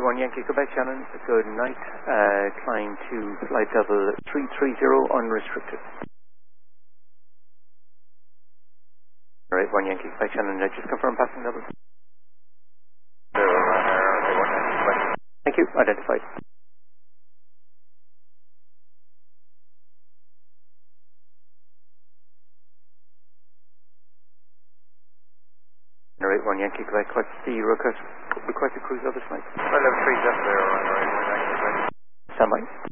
Runway 1 Yankee Quebec, Shannon. Good night. Climb to flight level 330 unrestricted. Runway 1 Yankee Quebec, Shannon. Just confirm passing level. Thank you. Identified. Runway 1 Yankee Quebec, what's the requested cruise level flight? Level 370, runway 1 Yankee Quebec. Stand by.